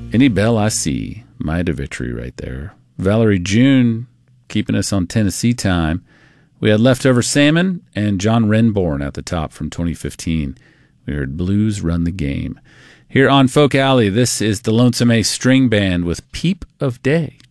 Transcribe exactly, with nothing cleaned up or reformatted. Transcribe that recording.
Any Bell I See, Maya DeVitri right there. Valerie June keeping us on Tennessee time. We had Leftover Salmon and John Renborn at the top from twenty fifteen. We heard Blues Run the Game. Here on Folk Alley, this is the Lonesome Ace String Band with Peep of Day.